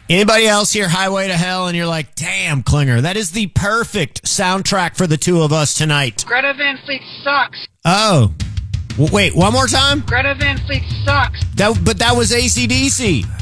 Anybody else hear Highway to Hell and you're like, damn, Klinger, that is the perfect soundtrack for the two of us tonight. Greta Van Fleet sucks. Oh. Wait, one more time? Greta Van Fleet sucks. But that was AC/DC.